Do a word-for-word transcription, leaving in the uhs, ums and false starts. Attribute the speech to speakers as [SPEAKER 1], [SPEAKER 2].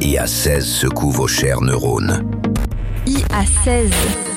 [SPEAKER 1] I A seize secoue vos chers neurones.
[SPEAKER 2] I A seize.